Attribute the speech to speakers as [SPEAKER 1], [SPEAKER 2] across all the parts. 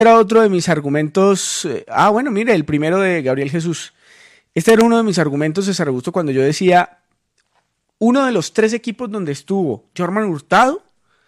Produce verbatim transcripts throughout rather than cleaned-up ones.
[SPEAKER 1] era otro de mis argumentos. eh, Ah, bueno, mire, el primero de Gabriel Jesús. Este era uno de mis argumentos de César Augusto cuando yo decía, uno de los tres equipos donde estuvo Jorman Hurtado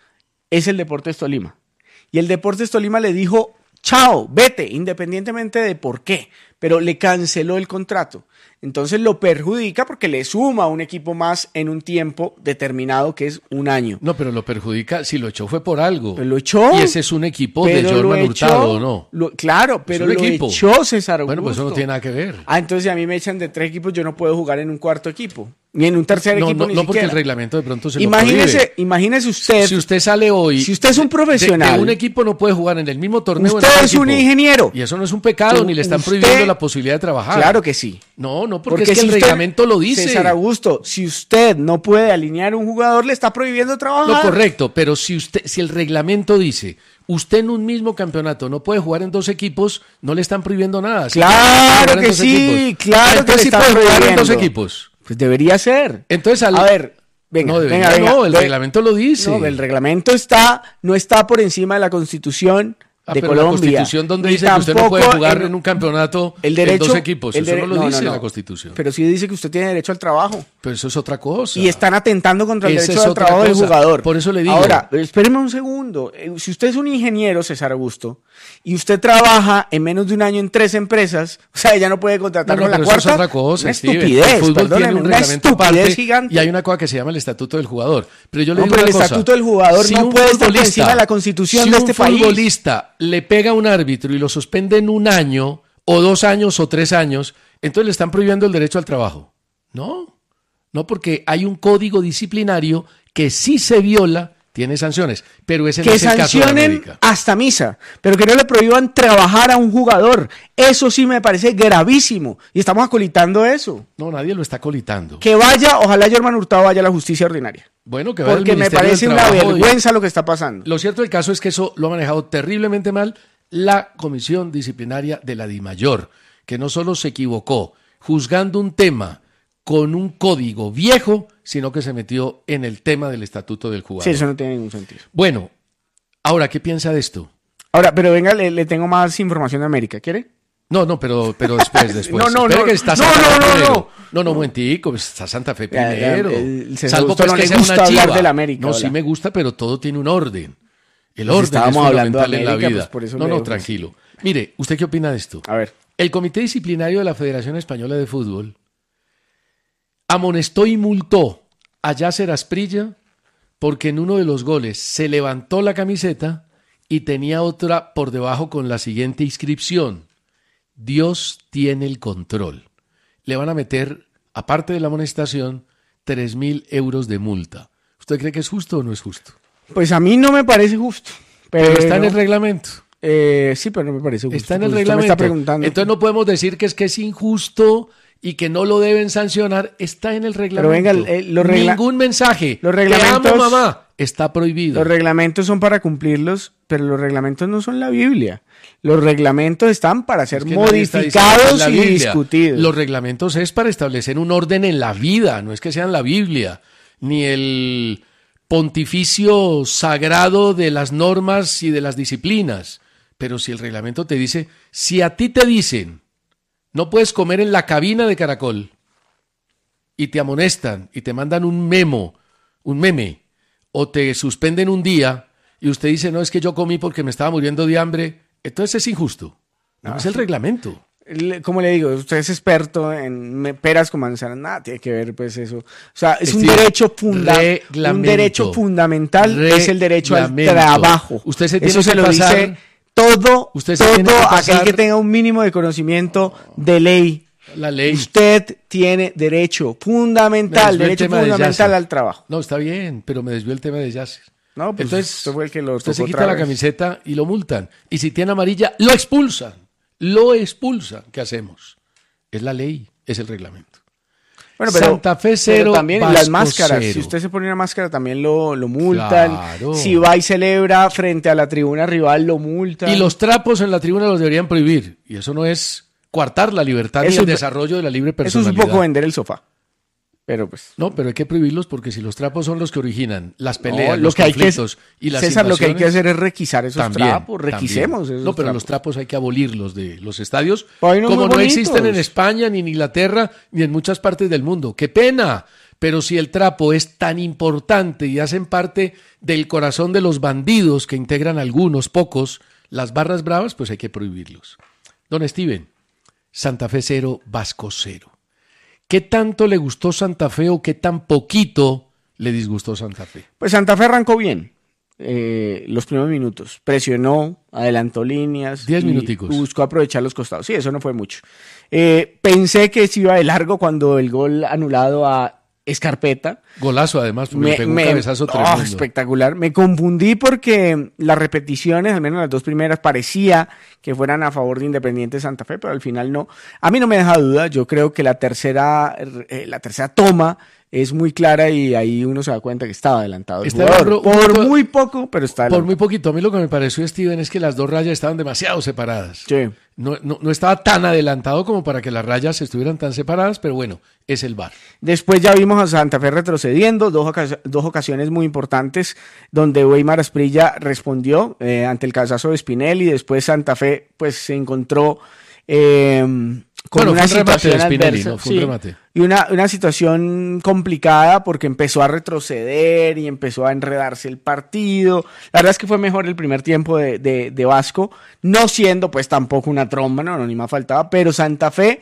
[SPEAKER 1] es el Deportes Tolima. Y el Deportes Tolima le dijo, chao, vete, independientemente de por qué, pero le canceló el contrato. Entonces lo perjudica porque le suma un equipo más en un tiempo determinado que es un año.
[SPEAKER 2] No, pero lo perjudica, si lo echó fue por algo.
[SPEAKER 1] Pero lo echó.
[SPEAKER 2] Y ese es un equipo de
[SPEAKER 1] pero lo
[SPEAKER 2] Jorman
[SPEAKER 1] echó,
[SPEAKER 2] Hurtado, ¿no?
[SPEAKER 1] lo- claro, pero
[SPEAKER 2] un
[SPEAKER 1] lo
[SPEAKER 2] equipo.
[SPEAKER 1] echó César Augusto.
[SPEAKER 2] Bueno, pues eso no tiene nada que ver.
[SPEAKER 1] Ah, entonces si a mí me echan de tres equipos, yo no puedo jugar en un cuarto equipo. Ni en un tercer
[SPEAKER 2] No,
[SPEAKER 1] equipo,
[SPEAKER 2] no,
[SPEAKER 1] ni
[SPEAKER 2] no porque
[SPEAKER 1] siquiera.
[SPEAKER 2] el reglamento de pronto se lo
[SPEAKER 1] Imagínese,
[SPEAKER 2] prohíbe.
[SPEAKER 1] imagínese usted,
[SPEAKER 2] Si usted sale hoy...
[SPEAKER 1] si usted es un
[SPEAKER 2] de-
[SPEAKER 1] profesional,
[SPEAKER 2] de, de un equipo no puede jugar en el mismo torneo.
[SPEAKER 1] usted
[SPEAKER 2] en otro
[SPEAKER 1] es un
[SPEAKER 2] equipo.
[SPEAKER 1] ingeniero.
[SPEAKER 2] Y eso no es un pecado,
[SPEAKER 1] Tú-
[SPEAKER 2] ni le están
[SPEAKER 1] usted-
[SPEAKER 2] prohibiendo la posibilidad de trabajar.
[SPEAKER 1] Claro que sí.
[SPEAKER 2] No, no, porque,
[SPEAKER 1] Porque
[SPEAKER 2] es que
[SPEAKER 1] si
[SPEAKER 2] el
[SPEAKER 1] usted-
[SPEAKER 2] reglamento lo dice.
[SPEAKER 1] César Augusto, si usted no puede alinear un jugador, le está prohibiendo trabajar.
[SPEAKER 2] Lo correcto, pero si usted, si el reglamento dice, usted en un mismo campeonato no puede jugar en dos equipos, no le están prohibiendo nada. Sí puede
[SPEAKER 1] Claro
[SPEAKER 2] jugar en
[SPEAKER 1] que
[SPEAKER 2] dos
[SPEAKER 1] sí,
[SPEAKER 2] equipos.
[SPEAKER 1] claro que
[SPEAKER 2] Entonces
[SPEAKER 1] le
[SPEAKER 2] sí
[SPEAKER 1] están
[SPEAKER 2] puede jugar en
[SPEAKER 1] prohibiendo.
[SPEAKER 2] dos equipos.
[SPEAKER 1] Pues debería ser.
[SPEAKER 2] Entonces, al-
[SPEAKER 1] A ver, venga,
[SPEAKER 2] no, debería,
[SPEAKER 1] venga, venga.
[SPEAKER 2] no, el
[SPEAKER 1] Ve-
[SPEAKER 2] reglamento lo dice.
[SPEAKER 1] No, el reglamento está, no está por encima de la Constitución
[SPEAKER 2] Ah,
[SPEAKER 1] de
[SPEAKER 2] pero
[SPEAKER 1] Colombia.
[SPEAKER 2] la Constitución donde
[SPEAKER 1] Ni
[SPEAKER 2] dice que usted no
[SPEAKER 1] tampoco
[SPEAKER 2] puede jugar
[SPEAKER 1] en-
[SPEAKER 2] en un campeonato
[SPEAKER 1] el
[SPEAKER 2] en
[SPEAKER 1] derecho,
[SPEAKER 2] dos equipos.
[SPEAKER 1] el
[SPEAKER 2] Eso
[SPEAKER 1] dere-
[SPEAKER 2] no lo
[SPEAKER 1] no, no,
[SPEAKER 2] dice
[SPEAKER 1] no.
[SPEAKER 2] la Constitución. Pero,
[SPEAKER 1] Pero sí dice que usted tiene derecho al trabajo.
[SPEAKER 2] eso es otra cosa.
[SPEAKER 1] Y están atentando contra el
[SPEAKER 2] Esa
[SPEAKER 1] derecho
[SPEAKER 2] es
[SPEAKER 1] al
[SPEAKER 2] otra
[SPEAKER 1] trabajo del
[SPEAKER 2] cosa.
[SPEAKER 1] jugador.
[SPEAKER 2] Por eso le digo.
[SPEAKER 1] Ahora, espéreme un segundo. Eh, Si usted es un ingeniero, César Augusto, y usted trabaja en menos de un año en tres empresas, o sea, ya no puede contratar
[SPEAKER 2] No, no,
[SPEAKER 1] con la
[SPEAKER 2] pero
[SPEAKER 1] cuarta.
[SPEAKER 2] eso es otra cosa,
[SPEAKER 1] Una
[SPEAKER 2] Steven.
[SPEAKER 1] estupidez,
[SPEAKER 2] El fútbol
[SPEAKER 1] perdóneme,
[SPEAKER 2] tiene un
[SPEAKER 1] una
[SPEAKER 2] reglamento
[SPEAKER 1] estupidez
[SPEAKER 2] aparte
[SPEAKER 1] gigante.
[SPEAKER 2] y hay una cosa que se llama el Estatuto del Jugador. Pero yo le
[SPEAKER 1] No,
[SPEAKER 2] digo
[SPEAKER 1] pero
[SPEAKER 2] una
[SPEAKER 1] el
[SPEAKER 2] cosa.
[SPEAKER 1] Estatuto del Jugador no
[SPEAKER 2] un
[SPEAKER 1] puede estar por
[SPEAKER 2] futbolista-
[SPEAKER 1] encima de la Constitución
[SPEAKER 2] si
[SPEAKER 1] de
[SPEAKER 2] un
[SPEAKER 1] este país.
[SPEAKER 2] futbolista le pega a un árbitro y lo suspende en un año, o dos años, o tres años, entonces le están prohibiendo el derecho al trabajo. No, no, porque hay un código disciplinario que sí se viola, tiene sanciones, pero ese no
[SPEAKER 1] Que
[SPEAKER 2] es el caso de
[SPEAKER 1] sancionen
[SPEAKER 2] América.
[SPEAKER 1] hasta misa, pero que no le prohíban trabajar a un jugador. Eso sí me parece gravísimo. Y estamos acolitando eso.
[SPEAKER 2] No, nadie lo está colitando.
[SPEAKER 1] Que vaya, ojalá Germán Hurtado vaya a la justicia ordinaria.
[SPEAKER 2] Bueno, que vaya al
[SPEAKER 1] Porque me
[SPEAKER 2] Ministerio
[SPEAKER 1] parece
[SPEAKER 2] del
[SPEAKER 1] una
[SPEAKER 2] Trabajo y-
[SPEAKER 1] vergüenza lo que está pasando.
[SPEAKER 2] Lo cierto del caso es que eso lo ha manejado terriblemente mal la Comisión Disciplinaria de la DIMAYOR, que no solo se equivocó juzgando un tema con un código viejo, sino que se metió en el tema del Estatuto del Jugador.
[SPEAKER 1] Sí, eso no tiene ningún sentido.
[SPEAKER 2] Bueno, ahora, ¿qué piensa de esto?
[SPEAKER 1] Ahora, pero venga, le, le tengo más información de América. ¿Quiere?
[SPEAKER 2] No, no, pero, pero después, después.
[SPEAKER 1] No, no,
[SPEAKER 2] Espere
[SPEAKER 1] no.
[SPEAKER 2] que está
[SPEAKER 1] No,
[SPEAKER 2] Santa
[SPEAKER 1] no,
[SPEAKER 2] Fe
[SPEAKER 1] no,
[SPEAKER 2] primero.
[SPEAKER 1] no.
[SPEAKER 2] No, no, un momentico, pues está Santa Fe
[SPEAKER 1] Ya, ya,
[SPEAKER 2] primero.
[SPEAKER 1] el- el
[SPEAKER 2] Salvo
[SPEAKER 1] Augusto
[SPEAKER 2] pues
[SPEAKER 1] no
[SPEAKER 2] que
[SPEAKER 1] le
[SPEAKER 2] sea
[SPEAKER 1] gusta
[SPEAKER 2] una
[SPEAKER 1] hablar
[SPEAKER 2] chiva.
[SPEAKER 1] del América,
[SPEAKER 2] No,
[SPEAKER 1] hola.
[SPEAKER 2] sí me gusta, pero todo tiene un orden. El
[SPEAKER 1] Pues
[SPEAKER 2] orden es
[SPEAKER 1] estábamos hablando de
[SPEAKER 2] fundamental en la
[SPEAKER 1] América,
[SPEAKER 2] vida.
[SPEAKER 1] pues por eso
[SPEAKER 2] no,
[SPEAKER 1] le
[SPEAKER 2] no,
[SPEAKER 1] digo,
[SPEAKER 2] tranquilo. Mire, ¿usted qué opina de esto?
[SPEAKER 1] A ver.
[SPEAKER 2] El Comité Disciplinario de la Federación Española de Fútbol amonestó y multó a Yasser Asprilla porque en uno de los goles se levantó la camiseta y tenía otra por debajo con la siguiente inscripción: Dios tiene el control. Le van a meter, aparte de la amonestación, tres mil euros de multa. ¿Usted cree que es justo o no es justo?
[SPEAKER 1] Pues a mí no me parece justo. Pero,
[SPEAKER 2] Pero está en el reglamento.
[SPEAKER 1] Eh, sí, pero no me parece justo.
[SPEAKER 2] Está en el
[SPEAKER 1] porque usted me
[SPEAKER 2] reglamento.
[SPEAKER 1] está preguntando.
[SPEAKER 2] Entonces no podemos decir que es que es injusto y que no lo deben sancionar. Está en el reglamento.
[SPEAKER 1] venga, el- el- los regla-
[SPEAKER 2] Ningún mensaje.
[SPEAKER 1] los
[SPEAKER 2] Te
[SPEAKER 1] reglamentos-
[SPEAKER 2] amo, mamá. Está prohibido.
[SPEAKER 1] Los reglamentos son para cumplirlos, pero los reglamentos no son la Biblia. Los reglamentos están para ser
[SPEAKER 2] Es que nadie está diciendo que es
[SPEAKER 1] modificados
[SPEAKER 2] la
[SPEAKER 1] y
[SPEAKER 2] Biblia.
[SPEAKER 1] discutidos.
[SPEAKER 2] Los reglamentos es para establecer un orden en la vida, no es que sean la Biblia, ni el pontificio sagrado de las normas y de las disciplinas. Pero si el reglamento te dice, si a ti te dicen, no puedes comer en la cabina de Caracol, y te amonestan y te mandan un memo, un meme, o te suspenden un día, y usted dice, no, es que yo comí porque me estaba muriendo de hambre, entonces es injusto. No,
[SPEAKER 1] No,
[SPEAKER 2] es el reglamento.
[SPEAKER 1] Le- Como le digo, usted es experto en me- peras con manzanas, nada tiene que ver pues eso. O sea, es un
[SPEAKER 2] Steve,
[SPEAKER 1] derecho fundamental. Un
[SPEAKER 2] reglamento.
[SPEAKER 1] derecho fundamental es el derecho al
[SPEAKER 2] Reglamento.
[SPEAKER 1] trabajo.
[SPEAKER 2] Usted se tiene
[SPEAKER 1] eso se
[SPEAKER 2] que
[SPEAKER 1] lo
[SPEAKER 2] pasar-
[SPEAKER 1] dice todo,
[SPEAKER 2] Usted se
[SPEAKER 1] todo
[SPEAKER 2] tiene que pasar-
[SPEAKER 1] aquel que tenga un mínimo de conocimiento de ley.
[SPEAKER 2] La ley.
[SPEAKER 1] Usted tiene derecho
[SPEAKER 2] Me
[SPEAKER 1] fundamental,
[SPEAKER 2] desvió el
[SPEAKER 1] derecho
[SPEAKER 2] tema de
[SPEAKER 1] fundamental
[SPEAKER 2] Yasser.
[SPEAKER 1] al trabajo.
[SPEAKER 2] No, está bien, pero me desvió el tema de Yasser.
[SPEAKER 1] No, pues
[SPEAKER 2] Entonces,
[SPEAKER 1] usted fue el que lo
[SPEAKER 2] usted se
[SPEAKER 1] tocó
[SPEAKER 2] quita
[SPEAKER 1] otra
[SPEAKER 2] la
[SPEAKER 1] vez.
[SPEAKER 2] camiseta y lo multan. Y si tiene amarilla, lo expulsan. Lo expulsan. ¿Qué hacemos? Es la ley, es el reglamento.
[SPEAKER 1] Bueno, pero,
[SPEAKER 2] Santa Fe
[SPEAKER 1] pero
[SPEAKER 2] cero,
[SPEAKER 1] también
[SPEAKER 2] Vasco
[SPEAKER 1] las máscaras.
[SPEAKER 2] cero.
[SPEAKER 1] Si usted se pone una máscara, también lo, lo multan.
[SPEAKER 2] Claro.
[SPEAKER 1] Si va y celebra frente a la tribuna rival, lo multan.
[SPEAKER 2] Y los trapos en la tribuna los deberían prohibir. Y eso no es coartar la libertad
[SPEAKER 1] Eso
[SPEAKER 2] ni el
[SPEAKER 1] es-
[SPEAKER 2] desarrollo de la libre
[SPEAKER 1] Eso es un
[SPEAKER 2] personalidad.
[SPEAKER 1] poco vender el sofá. Pero pues...
[SPEAKER 2] No, pero hay que prohibirlos porque si los trapos son los que originan las peleas,
[SPEAKER 1] No, lo
[SPEAKER 2] los
[SPEAKER 1] que hay que-
[SPEAKER 2] conflictos y las
[SPEAKER 1] César, lo que hay que
[SPEAKER 2] invasiones,
[SPEAKER 1] hacer es requisar esos
[SPEAKER 2] también,
[SPEAKER 1] trapos, requisemos
[SPEAKER 2] también.
[SPEAKER 1] esos
[SPEAKER 2] No, pero
[SPEAKER 1] trapos.
[SPEAKER 2] los trapos hay que abolirlos de los estadios,
[SPEAKER 1] Hay unos
[SPEAKER 2] como
[SPEAKER 1] muy
[SPEAKER 2] no existen en
[SPEAKER 1] bonitos.
[SPEAKER 2] España, ni en Inglaterra, ni en muchas partes del mundo. ¡Qué pena! Pero si el trapo es tan importante y hacen parte del corazón de los bandidos que integran algunos, pocos, las barras bravas, pues hay que prohibirlos. Don Steven, Santa Fe cero, Vasco cero. ¿Qué tanto le gustó Santa Fe o qué tan poquito le disgustó Santa Fe?
[SPEAKER 1] Pues Santa Fe arrancó bien eh, los primeros minutos. Presionó, adelantó líneas.
[SPEAKER 2] Diez
[SPEAKER 1] y
[SPEAKER 2] minuticos.
[SPEAKER 1] Buscó aprovechar los costados. Sí, eso no fue mucho. Eh, pensé que se iba de largo cuando el gol anulado a Escarpeta.
[SPEAKER 2] Golazo además, porque
[SPEAKER 1] Me-
[SPEAKER 2] le pegó un
[SPEAKER 1] me-
[SPEAKER 2] cabezazo
[SPEAKER 1] oh,
[SPEAKER 2] tremendo.
[SPEAKER 1] espectacular. Me confundí porque las repeticiones, al menos las dos primeras, parecía que fueran a favor de Independiente Santa Fe, pero al final no. A mí no me deja duda. Yo creo que la tercera, eh, la tercera toma es muy clara y ahí uno se da cuenta que estaba adelantado el
[SPEAKER 2] Está
[SPEAKER 1] jugador.
[SPEAKER 2] dando un
[SPEAKER 1] Por
[SPEAKER 2] momento-
[SPEAKER 1] muy poco, pero está
[SPEAKER 2] Por
[SPEAKER 1] adelantado.
[SPEAKER 2] muy poquito. A mí lo que me pareció, Steven, es que las dos rayas estaban demasiado separadas.
[SPEAKER 1] Sí.
[SPEAKER 2] No, no, no estaba tan adelantado como para que las rayas estuvieran tan separadas, pero bueno, es el V A R.
[SPEAKER 1] Después ya vimos a Santa Fe retrocediendo, dos, ocas- dos ocasiones muy importantes donde Weimar Asprilla respondió eh, ante el cabezazo de Spinelli. Después Santa Fe pues se encontró eh, con
[SPEAKER 2] Bueno,
[SPEAKER 1] una
[SPEAKER 2] fue un remate
[SPEAKER 1] situación
[SPEAKER 2] de Spinelli,
[SPEAKER 1] adversa,
[SPEAKER 2] ¿no? Fue un
[SPEAKER 1] sí,
[SPEAKER 2] remate.
[SPEAKER 1] y una, una situación complicada porque empezó a retroceder y empezó a enredarse el partido. La verdad es que fue mejor el primer tiempo de, de, de Vasco, no siendo pues tampoco una tromba, no, no, ni más faltaba, pero Santa Fe,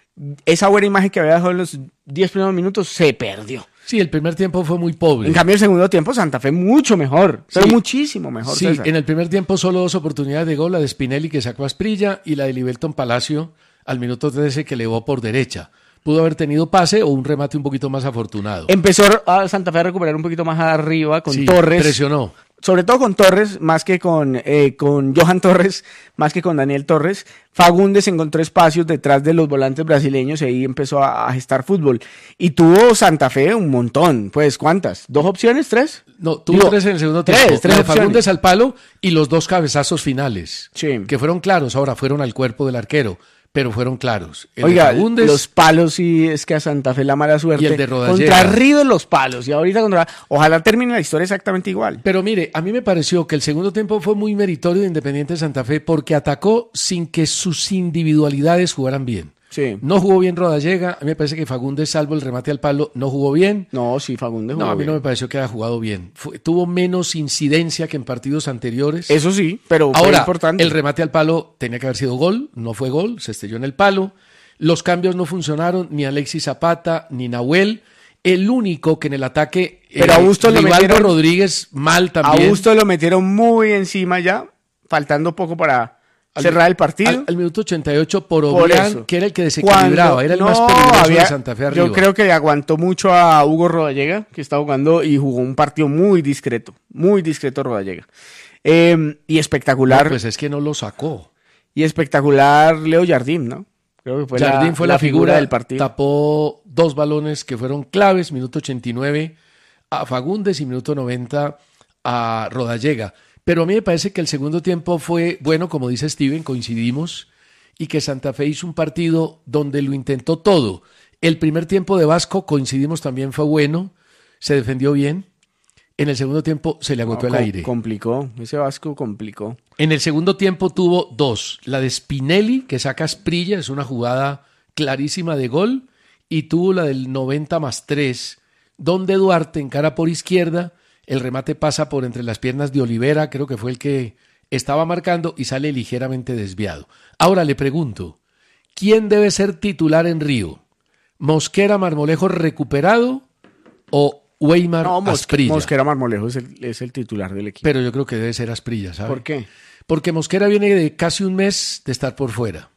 [SPEAKER 1] esa buena imagen que había dejado en los diez primeros minutos, se perdió.
[SPEAKER 2] Sí, el primer tiempo fue muy pobre.
[SPEAKER 1] En cambio, el segundo tiempo, Santa Fe mucho mejor, pero
[SPEAKER 2] Sí.
[SPEAKER 1] muchísimo mejor.
[SPEAKER 2] Sí,
[SPEAKER 1] César.
[SPEAKER 2] en el primer tiempo solo dos oportunidades de gol, la de Spinelli que sacó a Asprilla y la de Libelton Palacio al minuto trece que elevó por derecha. Pudo haber tenido pase o un remate un poquito más afortunado.
[SPEAKER 1] Empezó a Santa Fe a recuperar un poquito más arriba con
[SPEAKER 2] Sí,
[SPEAKER 1] Torres.
[SPEAKER 2] presionó.
[SPEAKER 1] Sobre todo con Torres, más que con, eh, con Johan Torres, más que con Daniel Torres. Fagundes encontró espacios detrás de los volantes brasileños y ahí empezó a, a gestar fútbol. Y tuvo Santa Fe un montón. Pues, ¿cuántas? ¿Dos opciones? ¿Tres?
[SPEAKER 2] No, tuvo
[SPEAKER 1] Digo,
[SPEAKER 2] tres en el segundo
[SPEAKER 1] tres,
[SPEAKER 2] tiempo.
[SPEAKER 1] tres
[SPEAKER 2] La de
[SPEAKER 1] opciones.
[SPEAKER 2] Fagundes al palo y los dos cabezazos finales.
[SPEAKER 1] Sí.
[SPEAKER 2] Que fueron claros, ahora fueron al cuerpo del arquero, pero fueron claros. El
[SPEAKER 1] Oiga,
[SPEAKER 2] de Fagundes,
[SPEAKER 1] los palos sí es que a Santa Fe la mala suerte.
[SPEAKER 2] Y el de Rodallega.
[SPEAKER 1] Contra River los palos y ahorita contra... Ojalá termine la historia exactamente igual.
[SPEAKER 2] Pero mire, a mí me pareció que el segundo tiempo fue muy meritorio de Independiente Santa Fe porque atacó sin que sus individualidades jugaran bien.
[SPEAKER 1] Sí.
[SPEAKER 2] No jugó bien Rodallega, a mí me parece que Fagundes, salvo el remate al palo, no jugó bien.
[SPEAKER 1] No, sí, Fagundes
[SPEAKER 2] No,
[SPEAKER 1] jugó
[SPEAKER 2] a mí
[SPEAKER 1] bien.
[SPEAKER 2] no me pareció que haya jugado bien. Fue- tuvo menos incidencia que en partidos anteriores.
[SPEAKER 1] Eso sí, pero fue
[SPEAKER 2] Ahora,
[SPEAKER 1] importante.
[SPEAKER 2] el remate al palo tenía que haber sido gol, no fue gol, se estrelló en el palo. Los cambios no funcionaron, ni Alexis Zapata, ni Nahuel. El único que en el ataque...
[SPEAKER 1] Pero a Bustos lo
[SPEAKER 2] Rivaldo
[SPEAKER 1] metieron-
[SPEAKER 2] Rodríguez mal también.
[SPEAKER 1] A Busto lo metieron muy encima ya, faltando poco para cerrar el partido.
[SPEAKER 2] Al, al minuto ochenta y ocho por
[SPEAKER 1] Por
[SPEAKER 2] Oblián,
[SPEAKER 1] eso.
[SPEAKER 2] que era el que desequilibraba,
[SPEAKER 1] Cuando-
[SPEAKER 2] era el
[SPEAKER 1] no,
[SPEAKER 2] más peligroso
[SPEAKER 1] había-
[SPEAKER 2] de Santa Fe arriba.
[SPEAKER 1] Yo creo que aguantó mucho a Hugo Rodallega, que está jugando y jugó un partido muy discreto, muy discreto Rodallega. Eh, y
[SPEAKER 2] No,
[SPEAKER 1] espectacular,
[SPEAKER 2] pues es que no lo sacó.
[SPEAKER 1] y espectacular Leo Jardim, ¿no? Creo que fue
[SPEAKER 2] Jardín
[SPEAKER 1] la,
[SPEAKER 2] fue la, figura,
[SPEAKER 1] del partido.
[SPEAKER 2] tapó dos balones que fueron claves, minuto ochenta y nueve a Fagundes y minuto noventa a Rodallega. Pero a mí me parece que el segundo tiempo fue bueno, como dice Steven, coincidimos, y que Santa Fe hizo un partido donde lo intentó todo. El primer tiempo de Vasco, coincidimos, también fue bueno, se defendió bien. En el segundo tiempo se le agotó
[SPEAKER 1] No,
[SPEAKER 2] el
[SPEAKER 1] com-
[SPEAKER 2] aire.
[SPEAKER 1] Complicó, ese Vasco complicó.
[SPEAKER 2] En el segundo tiempo tuvo dos. La de Spinelli, que saca a Asprilla, es una jugada clarísima de gol. Y tuvo la del noventa más tres, donde Duarte encara por izquierda. El remate pasa por entre las piernas de Olivera, creo que fue el que estaba marcando, y sale ligeramente desviado. Ahora le pregunto, ¿quién debe ser titular en Río? ¿Mosquera Marmolejo recuperado o Weimar
[SPEAKER 1] No, Mos-
[SPEAKER 2] Asprilla?
[SPEAKER 1] Mosquera Marmolejo es el, es el titular del equipo.
[SPEAKER 2] Pero yo creo que debe ser Asprilla, ¿sabe?
[SPEAKER 1] ¿Por qué?
[SPEAKER 2] Porque Mosquera viene de casi un mes de estar por fuera.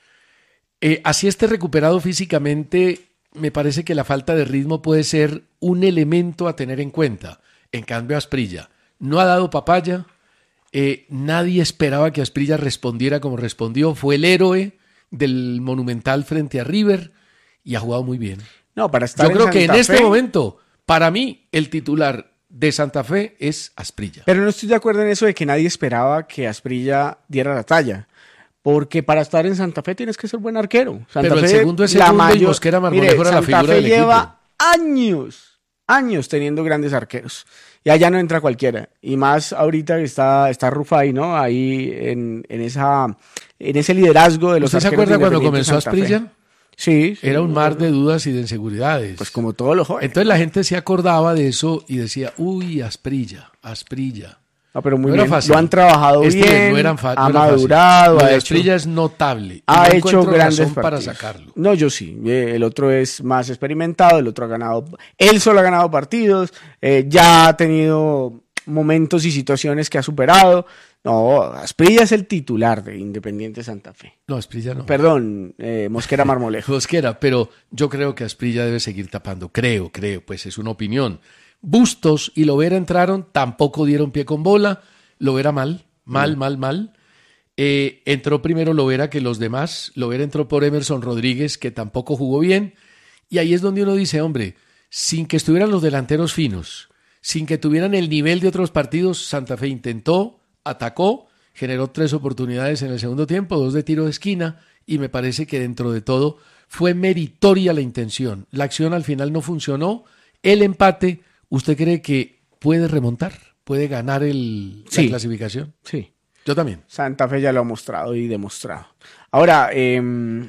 [SPEAKER 2] Eh, así esté recuperado físicamente, me parece que la falta de ritmo puede ser un elemento a tener en cuenta. En cambio, Asprilla no ha dado papaya. Eh, nadie esperaba que Asprilla respondiera como respondió. Fue el héroe del Monumental frente a River y ha jugado muy bien.
[SPEAKER 1] No, para estar
[SPEAKER 2] Yo creo
[SPEAKER 1] en
[SPEAKER 2] que en
[SPEAKER 1] Santa
[SPEAKER 2] este
[SPEAKER 1] Fe-
[SPEAKER 2] momento, para mí, el titular de Santa Fe es Asprilla.
[SPEAKER 1] Pero no estoy de acuerdo en eso de que nadie esperaba que Asprilla diera la talla. Porque para estar en Santa Fe tienes que ser buen arquero. Santa
[SPEAKER 2] Pero el
[SPEAKER 1] Fe,
[SPEAKER 2] segundo es
[SPEAKER 1] la
[SPEAKER 2] segundo y
[SPEAKER 1] mayor-
[SPEAKER 2] Mosquera Marmolejo
[SPEAKER 1] Mire,
[SPEAKER 2] era la
[SPEAKER 1] Santa
[SPEAKER 2] figura
[SPEAKER 1] Fe
[SPEAKER 2] del
[SPEAKER 1] lleva
[SPEAKER 2] equipo.
[SPEAKER 1] años, años teniendo grandes arqueros. Y allá no entra cualquiera. Y más ahorita que está, está Rufai, ¿no? Ahí en, en, esa, en ese liderazgo de los
[SPEAKER 2] arqueros. ¿Usted se acuerda cuando comenzó Asprilla?
[SPEAKER 1] Sí, sí.
[SPEAKER 2] Era un mar de dudas y de inseguridades.
[SPEAKER 1] Pues como todos los jóvenes.
[SPEAKER 2] Entonces la gente se acordaba de eso y decía, uy, Asprilla, Asprilla.
[SPEAKER 1] No, pero muy
[SPEAKER 2] no
[SPEAKER 1] bien,
[SPEAKER 2] fácil.
[SPEAKER 1] Lo han trabajado
[SPEAKER 2] este
[SPEAKER 1] bien,
[SPEAKER 2] no eran fa-
[SPEAKER 1] ha
[SPEAKER 2] no
[SPEAKER 1] madurado,
[SPEAKER 2] ha
[SPEAKER 1] ha
[SPEAKER 2] hecho, Asprilla es notable.
[SPEAKER 1] Ha
[SPEAKER 2] no
[SPEAKER 1] hecho grandes
[SPEAKER 2] razón
[SPEAKER 1] partidos.
[SPEAKER 2] para sacarlo.
[SPEAKER 1] No, yo sí. Eh, el otro es más experimentado, el otro ha ganado, él solo ha ganado partidos, eh, ya ha tenido momentos y situaciones que ha superado. No, Asprilla es el titular de Independiente Santa Fe.
[SPEAKER 2] No, Asprilla no.
[SPEAKER 1] Perdón, eh, Mosquera Marmolejo.
[SPEAKER 2] Mosquera, pero yo creo que Asprilla debe seguir tapando. Creo, creo, pues es una opinión. Bustos y Lovera entraron, tampoco dieron pie con bola. Lovera mal, mal, mm. mal, mal. Eh, entró primero Lovera que los demás. Lovera entró por Emerson Rodríguez, que tampoco jugó bien. Y ahí es donde uno dice, hombre, sin que estuvieran los delanteros finos, sin que tuvieran el nivel de otros partidos, Santa Fe intentó, atacó, generó tres oportunidades en el segundo tiempo, dos de tiro de esquina, y me parece que dentro de todo fue meritoria la intención. La acción al final no funcionó. El empate, ¿usted cree que puede remontar? ¿Puede ganar el,
[SPEAKER 1] sí.
[SPEAKER 2] la clasificación?
[SPEAKER 1] Sí.
[SPEAKER 2] Yo también.
[SPEAKER 1] Santa Fe ya lo ha mostrado y demostrado. Ahora, eh,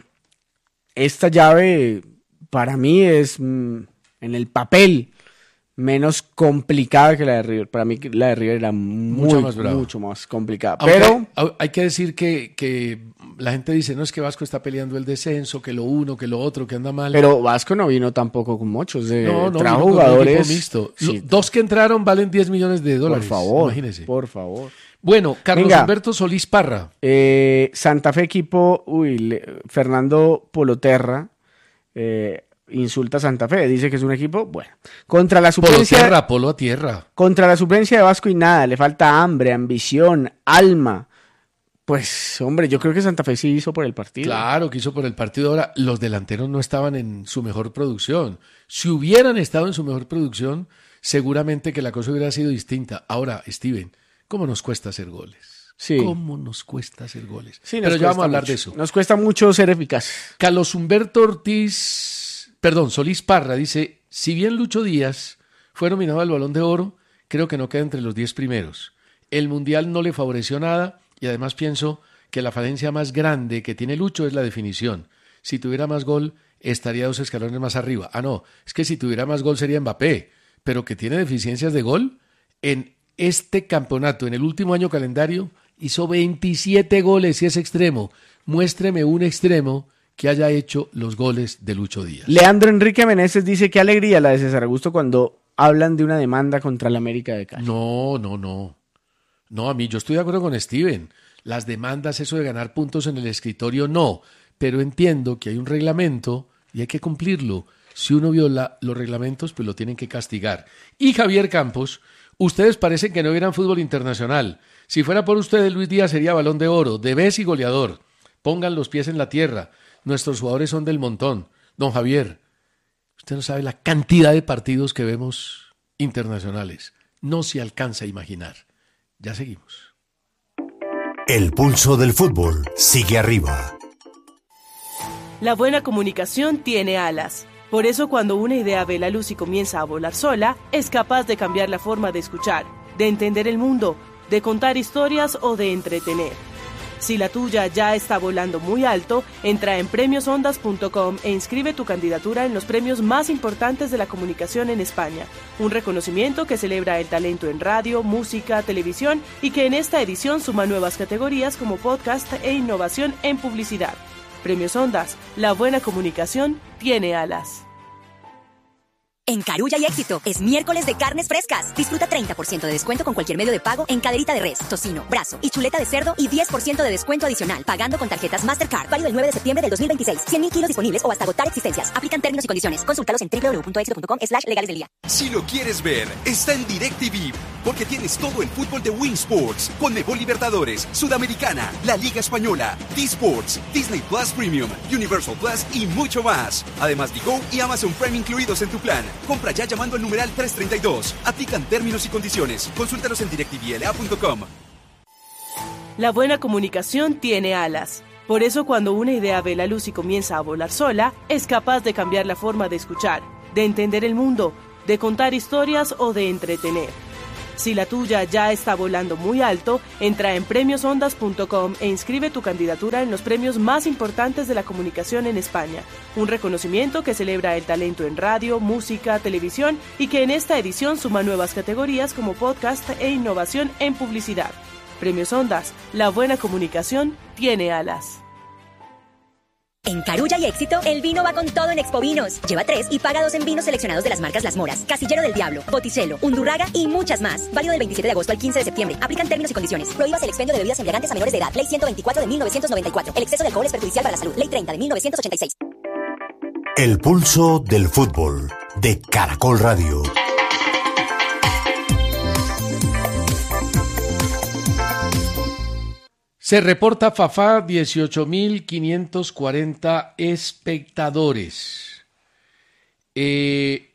[SPEAKER 1] esta llave para mí es mm, en el papel menos complicada que la de River. Para mí la de River era muy, mucho más, mucho más complicada.
[SPEAKER 2] Aunque
[SPEAKER 1] pero
[SPEAKER 2] hay, hay que decir que, que la gente dice, no es que Vasco está peleando el descenso, que lo uno, que lo otro, que anda mal.
[SPEAKER 1] Pero Vasco no vino tampoco con muchos. De,
[SPEAKER 2] no, no,
[SPEAKER 1] trajo jugadores.
[SPEAKER 2] Mixto. Sí. Dos que entraron valen diez millones de dólares.
[SPEAKER 1] Por favor,
[SPEAKER 2] imagínese.
[SPEAKER 1] por favor.
[SPEAKER 2] Bueno, Carlos
[SPEAKER 1] Venga,
[SPEAKER 2] Humberto Solís Parra.
[SPEAKER 1] Eh, Santa Fe equipo, uy, le, Fernando Poloterra, eh, insulta a Santa Fe, dice que es un equipo, bueno, contra la suplencia,
[SPEAKER 2] Polo tierra, polo a tierra.
[SPEAKER 1] Contra la suplencia de Vasco y nada, le falta hambre, ambición, alma. Pues, hombre, yo creo que Santa Fe sí hizo por el partido.
[SPEAKER 2] Claro que hizo por el partido. Ahora, los delanteros no estaban en su mejor producción. Si hubieran estado en su mejor producción, seguramente que la cosa hubiera sido distinta. Ahora, Steven, ¿cómo nos cuesta hacer goles?
[SPEAKER 1] Sí.
[SPEAKER 2] ¿Cómo nos cuesta hacer goles?
[SPEAKER 1] Sí,
[SPEAKER 2] pero ya vamos a hablar
[SPEAKER 1] mucho.
[SPEAKER 2] de eso.
[SPEAKER 1] Nos cuesta mucho ser eficaz.
[SPEAKER 2] Carlos Humberto Ortiz, perdón, Solís Parra dice, si bien Lucho Díaz fue nominado al Balón de Oro, creo que no queda entre los diez primeros. El Mundial no le favoreció nada y además pienso que la falencia más grande que tiene Lucho es la definición. Si tuviera más gol, estaría dos escalones más arriba. Ah, no, es que si tuviera más gol sería Mbappé, pero que tiene deficiencias de gol. En este campeonato, en el último año calendario, hizo veintisiete goles y es extremo. Muéstreme un extremo que haya hecho los goles de Lucho Díaz.
[SPEAKER 1] Leandro Enrique Meneses dice, qué alegría la de César Augusto cuando hablan de una demanda contra la América de Cali.
[SPEAKER 2] No, no, no. No, a mí yo estoy de acuerdo con Steven. Las demandas, eso de ganar puntos en el escritorio, no. Pero entiendo que hay un reglamento y hay que cumplirlo. Si uno viola los reglamentos, pues lo tienen que castigar. Y Javier Campos, ustedes parecen que no vieran fútbol internacional. Si fuera por ustedes, Luis Díaz sería Balón de Oro, de vez y goleador. Pongan los pies en la tierra. Nuestros jugadores son del montón. Don Javier, usted no sabe la cantidad de partidos que vemos internacionales. No se alcanza a imaginar. Ya seguimos.
[SPEAKER 3] El pulso del fútbol sigue arriba.
[SPEAKER 4] La buena comunicación tiene alas. Por eso cuando una idea ve la luz y comienza a volar sola, es capaz de cambiar la forma de escuchar, de entender el mundo, de contar historias o de entretener. Si la tuya ya está volando muy alto, entra en premios ondas punto com e inscribe tu candidatura en los premios más importantes de la comunicación en España. Un reconocimiento que celebra el talento en radio, música, televisión y que en esta edición suma nuevas categorías como podcast e innovación en publicidad. Premios Ondas, la buena comunicación tiene alas.
[SPEAKER 5] En Carulla y Éxito, es miércoles de carnes frescas. Disfruta treinta por ciento de descuento con cualquier medio de pago en caderita de res, tocino, brazo y chuleta de cerdo y diez por ciento de descuento adicional pagando con tarjetas Mastercard. Válido el nueve de septiembre del dos mil veintiséis. cien mil kilos disponibles o hasta agotar existencias. Aplican términos y condiciones. Consúltalos en w w w punto éxito punto com slash legales del día.
[SPEAKER 6] Si lo quieres ver, está en DirecTV, porque tienes todo el fútbol de Win Sports, Conmebol Libertadores, Sudamericana, la Liga Española, D-Sports, Disney Plus Premium, Universal Plus y mucho más. Además, Digo y Amazon Prime incluidos en tu plan. Compra ya llamando al numeral trescientos treinta y dos. Aplican términos y condiciones. Consúltalos en direct t v l a punto com.
[SPEAKER 4] La buena comunicación tiene alas. Por eso cuando una idea ve la luz y comienza a volar sola, es capaz de cambiar la forma de escuchar, de entender el mundo, de contar historias o de entretener. Si la tuya ya está volando muy alto, entra en premios ondas punto com e inscribe tu candidatura en los premios más importantes de la comunicación en España. Un reconocimiento que celebra el talento en radio, música, televisión y que en esta edición suma nuevas categorías como podcast e innovación en publicidad. Premios Ondas, la buena comunicación tiene alas.
[SPEAKER 5] En Carulla y Éxito, el vino va con todo en Expovinos. Lleva tres y paga dos en vinos seleccionados de las marcas Las Moras, Casillero del Diablo, Botticelo, Undurraga y muchas más. Válido del veintisiete de agosto al quince de septiembre. Aplican términos y condiciones. Prohíbas el expendio de bebidas embriagantes a menores de edad. Ley ciento veinticuatro de mil novecientos noventa y cuatro. El exceso de alcohol es perjudicial para la salud. Ley treinta de mil novecientos ochenta y seis.
[SPEAKER 3] El pulso del fútbol de Caracol Radio.
[SPEAKER 2] Se reporta Fafá dieciocho mil quinientos cuarenta espectadores. Eh,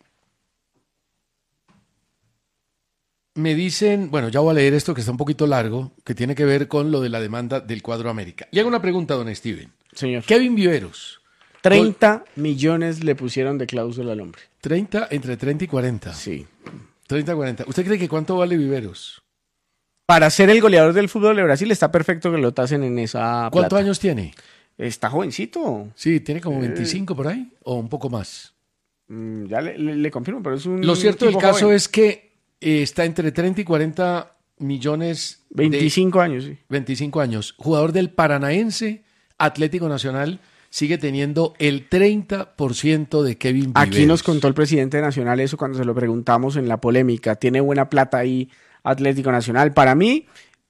[SPEAKER 2] me dicen, bueno, ya voy a leer esto que está un poquito largo, que tiene que ver con lo de la demanda del cuadro América. Y hago una pregunta, don Steven.
[SPEAKER 1] Señor.
[SPEAKER 2] Kevin Viveros.
[SPEAKER 1] treinta millones le pusieron de cláusula al hombre.
[SPEAKER 2] treinta, entre treinta y cuarenta.
[SPEAKER 1] Sí.
[SPEAKER 2] treinta y cuarenta. ¿Usted cree que cuánto vale Viveros?
[SPEAKER 1] Para ser el goleador del fútbol de Brasil está perfecto que lo tasen en esa
[SPEAKER 2] ¿Cuántos
[SPEAKER 1] plata.
[SPEAKER 2] años tiene?
[SPEAKER 1] Está jovencito.
[SPEAKER 2] Sí, tiene como veinticinco por ahí, o un poco más.
[SPEAKER 1] Mm, ya le, le- le confirmo, pero es un
[SPEAKER 2] Lo cierto del
[SPEAKER 1] tipo
[SPEAKER 2] caso
[SPEAKER 1] joven.
[SPEAKER 2] es que eh, está entre treinta y cuarenta millones de
[SPEAKER 1] veinticinco años, sí.
[SPEAKER 2] veinticinco años. Jugador del Paranaense, Atlético Nacional, sigue teniendo el treinta por ciento de Kevin Viveros.
[SPEAKER 1] Aquí nos contó el presidente nacional eso cuando se lo preguntamos en la polémica. Tiene buena plata ahí Atlético Nacional. Para mí,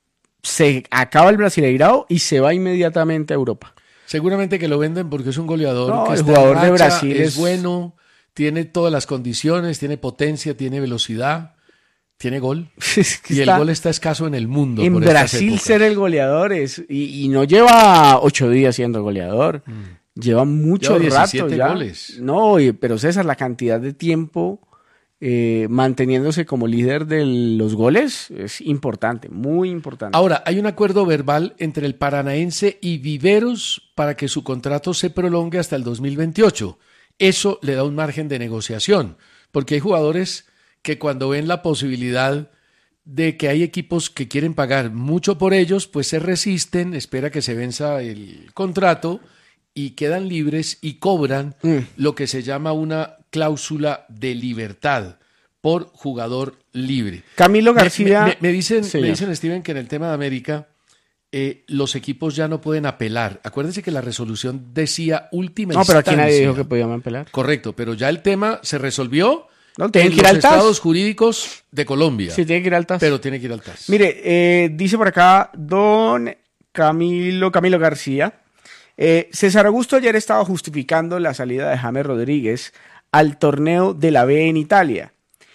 [SPEAKER 1] se acaba el Brasileirao y se va inmediatamente a Europa.
[SPEAKER 2] Seguramente que lo venden porque es un goleador
[SPEAKER 1] No,
[SPEAKER 2] que
[SPEAKER 1] el
[SPEAKER 2] está en
[SPEAKER 1] jugador de
[SPEAKER 2] racha,
[SPEAKER 1] Brasil
[SPEAKER 2] es
[SPEAKER 1] es-
[SPEAKER 2] bueno, tiene todas las condiciones, tiene potencia, tiene velocidad, tiene gol.
[SPEAKER 1] Es que
[SPEAKER 2] Y
[SPEAKER 1] está-
[SPEAKER 2] el gol está escaso en el mundo.
[SPEAKER 1] En
[SPEAKER 2] por estas
[SPEAKER 1] Brasil
[SPEAKER 2] épocas.
[SPEAKER 1] ser el goleador es... Y, y no lleva ocho días siendo goleador. Lleva mucho
[SPEAKER 2] Lleva
[SPEAKER 1] rato
[SPEAKER 2] diecisiete
[SPEAKER 1] ya.
[SPEAKER 2] goles.
[SPEAKER 1] No, y- pero César, la cantidad de tiempo eh, manteniéndose como líder de los goles es importante, muy importante.
[SPEAKER 2] Ahora, hay un acuerdo verbal entre el Paranaense y Viveros para que su contrato se prolongue hasta el dos mil veintiocho. Eso le da un margen de negociación, porque hay jugadores que cuando ven la posibilidad de que hay equipos que quieren pagar mucho por ellos, pues se resisten, espera que se venza el contrato y quedan libres y cobran
[SPEAKER 1] Mm.
[SPEAKER 2] lo que se llama una cláusula de libertad por jugador libre.
[SPEAKER 1] Camilo
[SPEAKER 2] Me-
[SPEAKER 1] García...
[SPEAKER 2] Me, me- me dicen, me
[SPEAKER 1] Señor.
[SPEAKER 2] dicen, Steven, que en el tema de América eh, los equipos ya no pueden apelar. Acuérdense que la resolución decía última
[SPEAKER 1] No, pero
[SPEAKER 2] instancia.
[SPEAKER 1] aquí nadie dijo que podían apelar.
[SPEAKER 2] Correcto, pero ya el tema se resolvió
[SPEAKER 1] No, tienen
[SPEAKER 2] en
[SPEAKER 1] que ir
[SPEAKER 2] los
[SPEAKER 1] al T A S.
[SPEAKER 2] estados jurídicos de Colombia.
[SPEAKER 1] Sí, tiene que ir al T A S.
[SPEAKER 2] Pero tiene que ir al T A S.
[SPEAKER 1] Mire, eh, dice por acá don Camilo, Camilo García. Eh, César Augusto ayer estaba justificando la salida de James Rodríguez al torneo de la B en Italia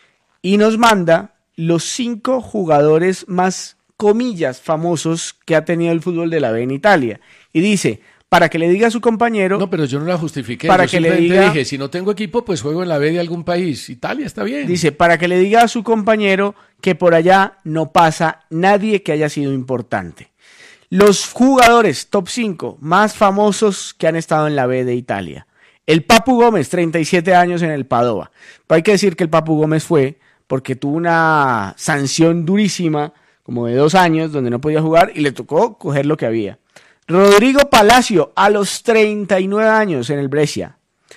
[SPEAKER 1] y nos manda los cinco jugadores más, comillas, famosos que ha tenido el fútbol de la B en Italia. Y dice, para que le diga a su compañero...
[SPEAKER 2] No, pero yo no la justifiqué.
[SPEAKER 1] Para
[SPEAKER 2] Yo
[SPEAKER 1] que le
[SPEAKER 2] simplemente
[SPEAKER 1] diga-
[SPEAKER 2] dije, si no tengo equipo, pues juego en la B de algún país. Italia está bien.
[SPEAKER 1] Dice, para que le diga a su compañero que por allá no pasa nadie que haya sido importante. Los jugadores top cinco más famosos que han estado en la B de Italia. El Papu Gómez, treinta y siete años en el Padova. Pero hay que decir que el Papu Gómez fue porque tuvo una sanción durísima, como de dos años, donde no podía jugar y le tocó coger lo que había. Rodrigo Palacio, a los treinta y nueve años en el Brescia.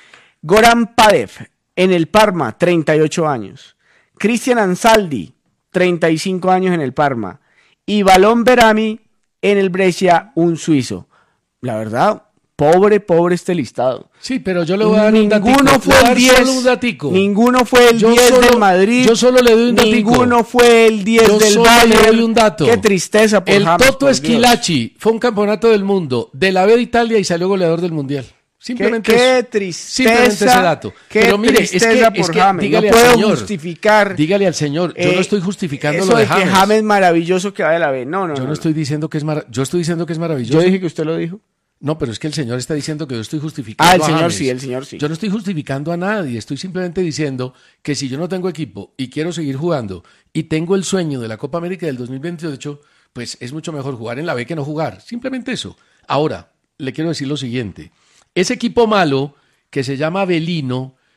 [SPEAKER 1] Goran Padev, en el Parma, treinta y ocho años. Cristian Ansaldi, treinta y cinco años en el Parma. Y Balón Berami, en el Brescia, un suizo. La verdad, pobre, pobre este listado.
[SPEAKER 2] Sí, pero yo le voy a dar un datico.
[SPEAKER 1] Ninguno
[SPEAKER 2] Le
[SPEAKER 1] fue
[SPEAKER 2] voy a
[SPEAKER 1] el
[SPEAKER 2] dar
[SPEAKER 1] diez.
[SPEAKER 2] solo un datico.
[SPEAKER 1] Ninguno fue el
[SPEAKER 2] Yo
[SPEAKER 1] diez
[SPEAKER 2] solo-
[SPEAKER 1] del Madrid.
[SPEAKER 2] yo solo le doy un datico.
[SPEAKER 1] Ninguno fue el diez
[SPEAKER 2] Yo
[SPEAKER 1] del
[SPEAKER 2] solo
[SPEAKER 1] Bayern.
[SPEAKER 2] le doy un dato.
[SPEAKER 1] Qué tristeza por
[SPEAKER 2] El
[SPEAKER 1] James,
[SPEAKER 2] Toto
[SPEAKER 1] por Dios.
[SPEAKER 2] Esquilachi fue un campeonato del mundo de la B de Italia y salió goleador del Mundial. Simplemente
[SPEAKER 1] Qué, qué
[SPEAKER 2] eso.
[SPEAKER 1] tristeza.
[SPEAKER 2] Simplemente ese dato.
[SPEAKER 1] Qué
[SPEAKER 2] Pero mire, es que,
[SPEAKER 1] tristeza
[SPEAKER 2] es
[SPEAKER 1] por
[SPEAKER 2] que
[SPEAKER 1] James.
[SPEAKER 2] dígale
[SPEAKER 1] no
[SPEAKER 2] al
[SPEAKER 1] puedo
[SPEAKER 2] señor,
[SPEAKER 1] justificar.
[SPEAKER 2] dígale al señor, yo
[SPEAKER 1] eh,
[SPEAKER 2] no estoy justificando
[SPEAKER 1] eso
[SPEAKER 2] lo de
[SPEAKER 1] de que
[SPEAKER 2] James.
[SPEAKER 1] James maravilloso que va de la B. No, no,
[SPEAKER 2] Yo no,
[SPEAKER 1] no,
[SPEAKER 2] estoy diciendo que es mara- yo estoy diciendo que es
[SPEAKER 1] no.
[SPEAKER 2] maravilloso.
[SPEAKER 1] Yo dije que usted lo dijo.
[SPEAKER 2] No, pero es que el señor está diciendo que yo estoy justificando
[SPEAKER 1] Ah, el
[SPEAKER 2] a
[SPEAKER 1] señor
[SPEAKER 2] James.
[SPEAKER 1] sí, el señor sí.
[SPEAKER 2] Yo no estoy justificando a nadie, estoy simplemente diciendo que si yo no tengo equipo y quiero seguir jugando y tengo el sueño de la Copa América del dos mil veintiocho, pues es mucho mejor jugar en la B que no jugar. Simplemente eso. Ahora, le quiero decir lo siguiente. Ese equipo malo que se llama Avelino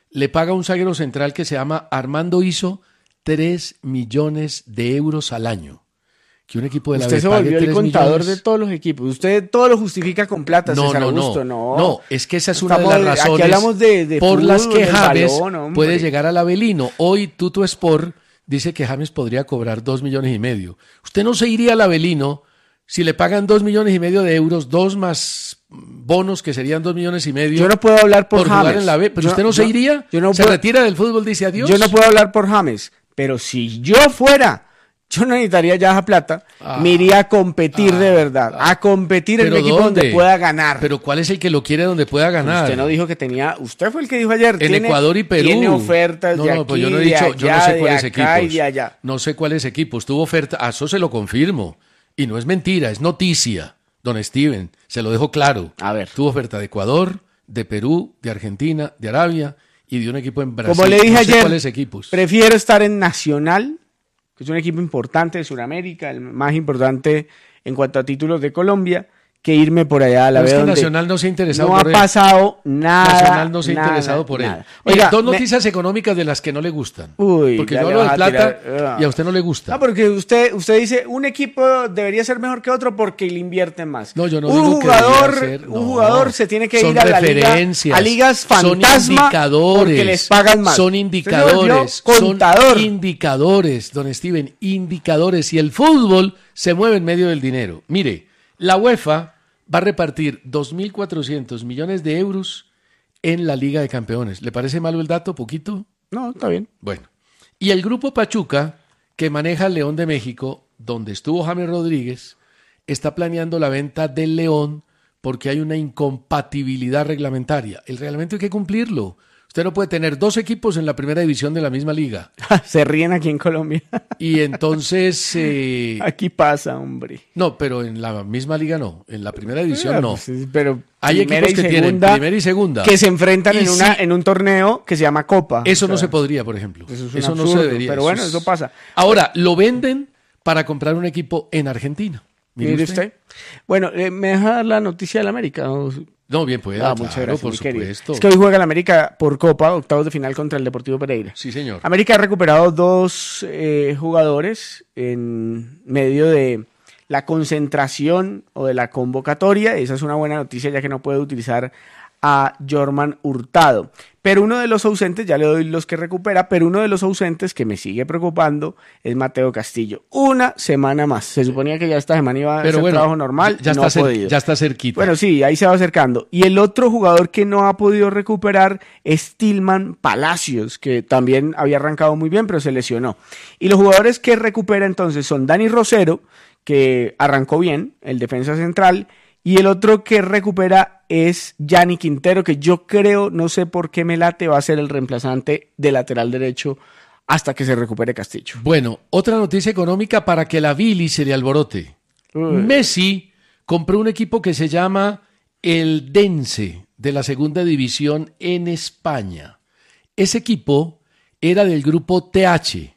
[SPEAKER 2] le paga a un zaguero central que se llama Armando Iso tres millones de euros al año. Que un equipo de la
[SPEAKER 1] Usted
[SPEAKER 2] B
[SPEAKER 1] se
[SPEAKER 2] pague
[SPEAKER 1] volvió el
[SPEAKER 2] tres
[SPEAKER 1] contador
[SPEAKER 2] millones.
[SPEAKER 1] de todos los equipos. Usted todo lo justifica con plata,
[SPEAKER 2] No,
[SPEAKER 1] César
[SPEAKER 2] no, no,
[SPEAKER 1] Augusto. No,
[SPEAKER 2] no, es que esa es una de
[SPEAKER 1] Estamos-
[SPEAKER 2] las
[SPEAKER 1] aquí
[SPEAKER 2] razones
[SPEAKER 1] hablamos de- de
[SPEAKER 2] por
[SPEAKER 1] fútbol,
[SPEAKER 2] las que
[SPEAKER 1] del
[SPEAKER 2] James
[SPEAKER 1] balón, hombre.
[SPEAKER 2] puede llegar al Avelino. Hoy Tuto Sport dice que James podría cobrar dos millones y medio. Usted no se iría al Avelino si le pagan dos millones y medio de euros, dos más bonos que serían dos millones y medio.
[SPEAKER 1] Yo no puedo hablar por,
[SPEAKER 2] por
[SPEAKER 1] James.
[SPEAKER 2] jugar en la B, pero
[SPEAKER 1] Yo-
[SPEAKER 2] usted no
[SPEAKER 1] yo-
[SPEAKER 2] se iría,
[SPEAKER 1] yo no
[SPEAKER 2] se
[SPEAKER 1] puedo-
[SPEAKER 2] retira del fútbol, dice adiós.
[SPEAKER 1] Yo no puedo hablar por James, pero si yo fuera, yo no necesitaría ya esa plata,
[SPEAKER 2] Ah,
[SPEAKER 1] me iría a competir
[SPEAKER 2] ah,
[SPEAKER 1] de verdad,
[SPEAKER 2] ah.
[SPEAKER 1] a competir en un
[SPEAKER 2] ¿Pero
[SPEAKER 1] equipo donde
[SPEAKER 2] dónde?
[SPEAKER 1] pueda ganar.
[SPEAKER 2] Pero ¿cuál es el que lo quiere donde pueda ganar?
[SPEAKER 1] Usted no dijo que tenía, usted fue el que dijo ayer,
[SPEAKER 2] En
[SPEAKER 1] tiene,
[SPEAKER 2] Ecuador y Perú.
[SPEAKER 1] tiene ofertas
[SPEAKER 2] no,
[SPEAKER 1] de
[SPEAKER 2] no,
[SPEAKER 1] aquí,
[SPEAKER 2] pues yo no he
[SPEAKER 1] de
[SPEAKER 2] dicho, yo no
[SPEAKER 1] allá,
[SPEAKER 2] sé
[SPEAKER 1] de
[SPEAKER 2] cuáles
[SPEAKER 1] acá y
[SPEAKER 2] equipos.
[SPEAKER 1] de allá.
[SPEAKER 2] No sé cuáles equipos. Tuvo oferta, a eso se lo confirmo. Y no es mentira, es noticia, don Steven. Se lo dejo claro.
[SPEAKER 1] A ver.
[SPEAKER 2] Tuvo oferta de Ecuador, de Perú, de Argentina, de Arabia y de un equipo en Brasil.
[SPEAKER 1] Como le dije
[SPEAKER 2] no sé
[SPEAKER 1] ayer,
[SPEAKER 2] cuáles equipos.
[SPEAKER 1] prefiero estar en Nacional, que es un equipo importante de Sudamérica, el más importante en cuanto a títulos de Colombia, que irme por allá a la
[SPEAKER 2] No,
[SPEAKER 1] vez
[SPEAKER 2] es que
[SPEAKER 1] donde
[SPEAKER 2] Nacional no se ha interesado
[SPEAKER 1] no
[SPEAKER 2] por
[SPEAKER 1] ha
[SPEAKER 2] él.
[SPEAKER 1] pasado nada.
[SPEAKER 2] Nacional no se ha
[SPEAKER 1] nada,
[SPEAKER 2] interesado por él.
[SPEAKER 1] nada.
[SPEAKER 2] Mire,
[SPEAKER 1] Oiga,
[SPEAKER 2] dos
[SPEAKER 1] me-
[SPEAKER 2] noticias económicas de las que no le gustan.
[SPEAKER 1] Uy,
[SPEAKER 2] Porque
[SPEAKER 1] ya
[SPEAKER 2] yo
[SPEAKER 1] le
[SPEAKER 2] hablo de
[SPEAKER 1] vas a
[SPEAKER 2] plata
[SPEAKER 1] tirar-
[SPEAKER 2] y a usted no le gusta.
[SPEAKER 1] No, porque usted, usted dice, un equipo debería ser mejor que otro porque le invierten más.
[SPEAKER 2] No, yo no
[SPEAKER 1] un
[SPEAKER 2] digo que
[SPEAKER 1] jugador,
[SPEAKER 2] debería ser, no.
[SPEAKER 1] un jugador se tiene que
[SPEAKER 2] Son
[SPEAKER 1] ir a la liga,
[SPEAKER 2] referencias,
[SPEAKER 1] a ligas
[SPEAKER 2] son
[SPEAKER 1] fantasma
[SPEAKER 2] indicadores,
[SPEAKER 1] porque les pagan más.
[SPEAKER 2] Son
[SPEAKER 1] Usted se
[SPEAKER 2] indicadores,
[SPEAKER 1] volvió contador.
[SPEAKER 2] son indicadores, don Steven, indicadores. Y el fútbol se mueve en medio del dinero. Mire, la UEFA va a repartir dos mil cuatrocientos millones de euros en la Liga de Campeones. ¿Le parece malo el dato? ¿Poquito?
[SPEAKER 1] No, está bien.
[SPEAKER 2] Bueno, y el grupo Pachuca, que maneja el León de México, donde estuvo James Rodríguez, está planeando la venta del León porque hay una incompatibilidad reglamentaria. El reglamento hay que cumplirlo. Usted no puede tener dos equipos en la primera división de la misma liga.
[SPEAKER 1] Se ríen aquí en Colombia.
[SPEAKER 2] Y entonces... eh,
[SPEAKER 1] Aquí pasa, hombre.
[SPEAKER 2] no, pero en la misma liga no. En la primera división no.
[SPEAKER 1] Pues, pero
[SPEAKER 2] Hay
[SPEAKER 1] primera
[SPEAKER 2] equipos
[SPEAKER 1] y
[SPEAKER 2] que tienen
[SPEAKER 1] segunda
[SPEAKER 2] primera y segunda.
[SPEAKER 1] que se enfrentan
[SPEAKER 2] Y
[SPEAKER 1] en, una,
[SPEAKER 2] si-
[SPEAKER 1] en un torneo que se llama Copa.
[SPEAKER 2] Eso
[SPEAKER 1] O
[SPEAKER 2] no
[SPEAKER 1] sea,
[SPEAKER 2] se podría, por ejemplo.
[SPEAKER 1] Eso es un
[SPEAKER 2] Eso no
[SPEAKER 1] absurdo,
[SPEAKER 2] se debería.
[SPEAKER 1] pero bueno,
[SPEAKER 2] es-
[SPEAKER 1] eso pasa.
[SPEAKER 2] Ahora, lo venden para comprar un equipo en Argentina. Mire
[SPEAKER 1] Mire
[SPEAKER 2] usted.
[SPEAKER 1] usted. Bueno, eh, ¿me deja dar la noticia del América? ¿O-
[SPEAKER 2] No, bien puede.
[SPEAKER 1] Ah,
[SPEAKER 2] claro,
[SPEAKER 1] muchas gracias,
[SPEAKER 2] por
[SPEAKER 1] mi querido.
[SPEAKER 2] supuesto.
[SPEAKER 1] Es que hoy juega el América por Copa, octavos de final contra el Deportivo Pereira.
[SPEAKER 2] Sí, señor.
[SPEAKER 1] América ha recuperado dos eh, jugadores en medio de la concentración o de la convocatoria. Esa es una buena noticia ya que no puede utilizar a Jorman Hurtado. Pero uno de los ausentes, ya le doy los que recupera, pero uno de los ausentes que me sigue preocupando es Mateo Castillo. Una semana más. Se suponía que ya esta semana iba a
[SPEAKER 2] Pero
[SPEAKER 1] ser
[SPEAKER 2] bueno,
[SPEAKER 1] trabajo normal.
[SPEAKER 2] ya,
[SPEAKER 1] no
[SPEAKER 2] está
[SPEAKER 1] ha
[SPEAKER 2] cer-
[SPEAKER 1] podido.
[SPEAKER 2] ya está cerquita.
[SPEAKER 1] Bueno, sí, ahí se va acercando. Y el otro jugador que no ha podido recuperar es Tillman Palacios, que también había arrancado muy bien, pero se lesionó. Y los jugadores que recupera entonces son Dani Rosero, que arrancó bien, el defensa central, y el otro que recupera es Yanni Quintero, que yo creo, no sé por qué me late, va a ser el reemplazante de lateral derecho hasta que se recupere Castillo.
[SPEAKER 2] Bueno, otra noticia económica para que la Billy se le alborote.
[SPEAKER 1] Uy.
[SPEAKER 2] Messi compró un equipo que se llama el Dense de la segunda división en España. Ese equipo era del grupo T H,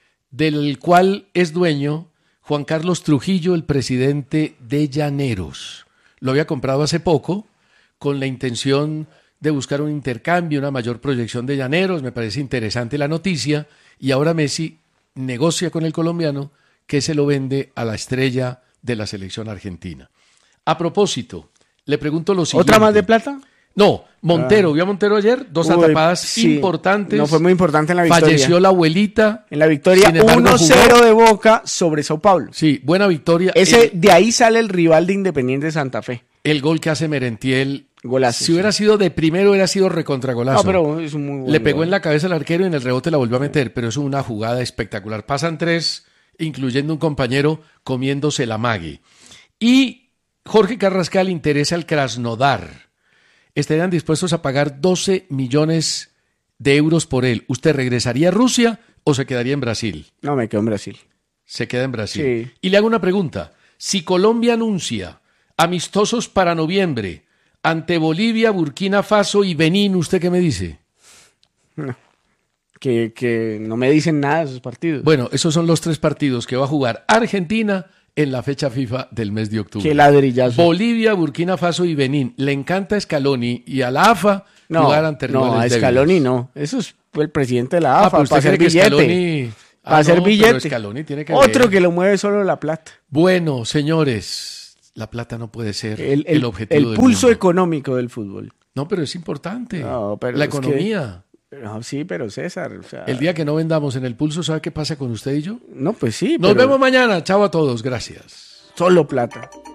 [SPEAKER 2] del cual es dueño Juan Carlos Trujillo, el presidente de Llaneros. Lo había comprado hace poco con la intención de buscar un intercambio, una mayor proyección de Llaneros. Me parece interesante la noticia. Y ahora Messi negocia con el colombiano que se lo vende a la estrella de la selección argentina. A propósito, le pregunto lo siguiente.
[SPEAKER 1] ¿Otra más de plata?
[SPEAKER 2] No, Montero. ¿Vio a Montero ayer? Dos
[SPEAKER 1] Uy,
[SPEAKER 2] atapadas
[SPEAKER 1] sí.
[SPEAKER 2] importantes.
[SPEAKER 1] No, fue muy importante en la victoria.
[SPEAKER 2] Falleció la abuelita.
[SPEAKER 1] En la victoria
[SPEAKER 2] Sin embargo,
[SPEAKER 1] uno cero
[SPEAKER 2] jugó.
[SPEAKER 1] de Boca sobre Sao Paulo.
[SPEAKER 2] Sí, buena victoria.
[SPEAKER 1] Ese,
[SPEAKER 2] El,
[SPEAKER 1] de ahí sale el rival de Independiente de Santa Fe.
[SPEAKER 2] el gol que hace Merentiel.
[SPEAKER 1] Golazo.
[SPEAKER 2] Si hubiera sido de primero, hubiera sido recontragolazo.
[SPEAKER 1] No, pero es un muy buen
[SPEAKER 2] Le pegó
[SPEAKER 1] gol.
[SPEAKER 2] en la cabeza al arquero y en el rebote la volvió a meter, pero es una jugada espectacular. Pasan tres, incluyendo un compañero comiéndose la mague. Y Jorge Carrascal interesa al Krasnodar. Estarían dispuestos a pagar doce millones de euros por él. ¿Usted regresaría a Rusia o se quedaría en Brasil?
[SPEAKER 1] No, me quedo en Brasil.
[SPEAKER 2] Se queda en Brasil.
[SPEAKER 1] Sí.
[SPEAKER 2] Y le hago una pregunta. Si Colombia anuncia amistosos para noviembre ante Bolivia, Burkina Faso y Benín, ¿usted qué me dice?
[SPEAKER 1] Que, que no me dicen nada de esos partidos.
[SPEAKER 2] Bueno, esos son los tres partidos que va a jugar Argentina en la fecha FIFA del mes de octubre.
[SPEAKER 1] Qué ladrillazo.
[SPEAKER 2] Bolivia, Burkina Faso y Benín. Le encanta Scaloni y a la A F A
[SPEAKER 1] No,
[SPEAKER 2] jugar ante
[SPEAKER 1] no, a
[SPEAKER 2] rivales
[SPEAKER 1] Scaloni
[SPEAKER 2] débiles.
[SPEAKER 1] no. Eso es el presidente de la
[SPEAKER 2] Ah,
[SPEAKER 1] AFA,
[SPEAKER 2] pues
[SPEAKER 1] para
[SPEAKER 2] usted
[SPEAKER 1] hacer
[SPEAKER 2] cree que
[SPEAKER 1] billete.
[SPEAKER 2] Scaloni...
[SPEAKER 1] Para
[SPEAKER 2] Ah,
[SPEAKER 1] hacer
[SPEAKER 2] no, pero
[SPEAKER 1] billete.
[SPEAKER 2] Scaloni tiene que
[SPEAKER 1] Otro
[SPEAKER 2] ver.
[SPEAKER 1] que lo mueve solo la plata.
[SPEAKER 2] Bueno, señores, la plata no puede ser el,
[SPEAKER 1] El, el-
[SPEAKER 2] objetivo
[SPEAKER 1] el
[SPEAKER 2] del
[SPEAKER 1] pulso
[SPEAKER 2] mundo.
[SPEAKER 1] económico del fútbol.
[SPEAKER 2] No, pero es importante.
[SPEAKER 1] No, pero
[SPEAKER 2] la
[SPEAKER 1] es que-
[SPEAKER 2] economía.
[SPEAKER 1] No, sí, pero César, o sea,
[SPEAKER 2] El día que no vendamos en el pulso, ¿sabe qué pasa con usted y yo?
[SPEAKER 1] no, pues sí,
[SPEAKER 2] Nos
[SPEAKER 1] pero
[SPEAKER 2] vemos mañana. Chao a todos. Gracias.
[SPEAKER 1] solo plata.